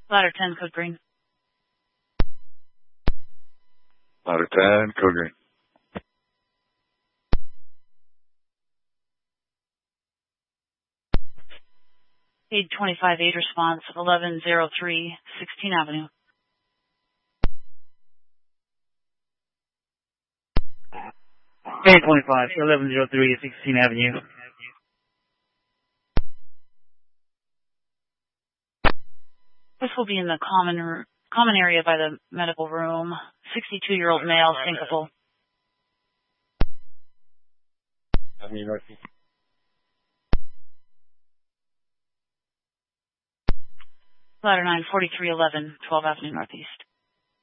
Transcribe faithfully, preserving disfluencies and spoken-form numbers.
Ladder ten, Code Green. Ladder ten, Code Green. eight twenty-five, eight response, eleven oh three, sixteenth Avenue. eight twenty-five, eleven oh three, sixteenth Avenue. This will be in the common common area by the medical room. sixty-two-year-old male, syncopal. Avenue Northeast. Ladder nine, forty-three eleven, twelfth Avenue Northeast.